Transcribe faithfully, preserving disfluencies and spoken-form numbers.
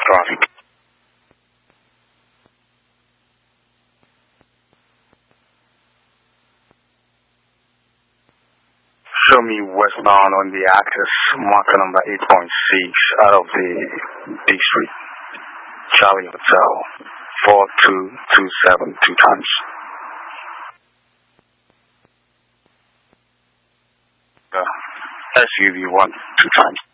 traffic. Show me westbound on the axis, marker number eight point six out of the D Street. Charlie Hotel, four two two seven, two times. Uh, S U V one, two times.